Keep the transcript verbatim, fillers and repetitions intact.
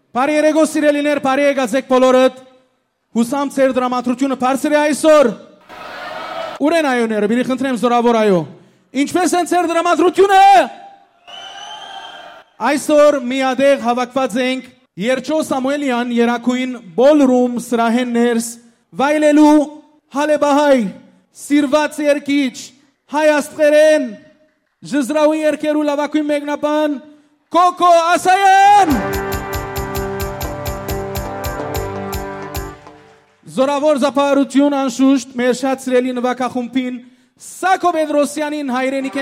Բարի երեկո սիրելիներ, բարի եկացեք բոլորդ։ Հուսամ ձեր դրամատրությունը բարձր է այսօր։ Ուր են այոները, բերի խնդրեմ զորավոր այո։ Ինչպես են ձեր դրամատրությունը։ Այսօր միադեղ հավաքված ենք Երջո Սամուելյան երակույն բոլրում սրահեն ներս վայելելու հալեբահայ սիրված երկիչ հայ աստղերեն ժզրավի երկերու լավակույն մեկնաբան Կոկո Ասայան Զորավոր զապահարություն անշուշտ մեր շատ սիրելի նվագախումբին Սակո Պետրոսյանին հայրենիք